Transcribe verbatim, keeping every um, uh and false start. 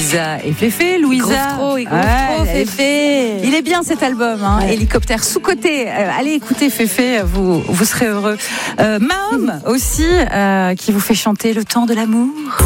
Louisa et Féfé. Louisa, groove trop, il groove ouais, trop, Féfé. Il est bien cet album, hein, ouais. Hélicoptère sous-côté. Euh, allez écouter Féfé, vous, vous serez heureux. Euh, Mahom aussi, euh, qui vous fait chanter Le temps de l'amour.